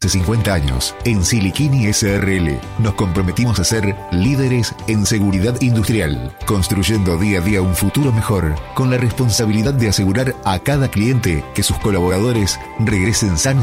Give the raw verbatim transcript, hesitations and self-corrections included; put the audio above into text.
hace cincuenta años, en Siliquini S R L, nos comprometimos a ser líderes en seguridad industrial, construyendo día a día un futuro mejor, con la responsabilidad de asegurar a cada cliente que sus colaboradores regresen sanos